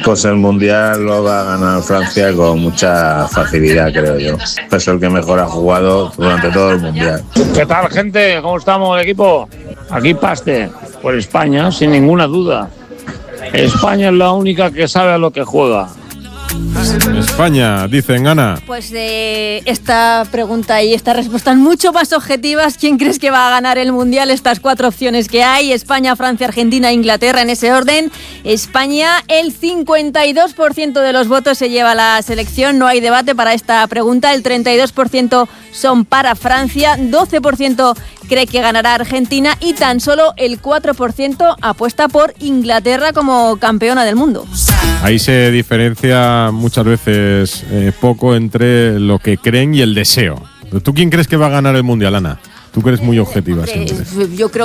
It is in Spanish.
Pues el Mundial lo va a ganar Francia con mucha facilidad, creo yo. Es el que mejor ha jugado durante todo el Mundial. ¿Qué tal, gente? ¿Cómo estamos, equipo? Aquí Paste, por España, sin ninguna duda. España es la única que sabe a lo que juega. España, dicen, Ana. Pues esta pregunta y esta respuesta son mucho más objetivas. ¿Quién crees que va a ganar el Mundial? Estas 4 opciones que hay: España, Francia, Argentina, Inglaterra, en ese orden. España, el 52% de los votos se lleva la selección. No hay debate para esta pregunta. El 32% son para Francia, 12% cree que ganará Argentina y tan solo el 4% apuesta por Inglaterra como campeona del mundo. Ahí se diferencia muchas veces poco entre lo que creen y el deseo. ¿Tú quién crees que va a ganar el Mundial, Ana? Tú que eres muy objetiva siempre. Yo creo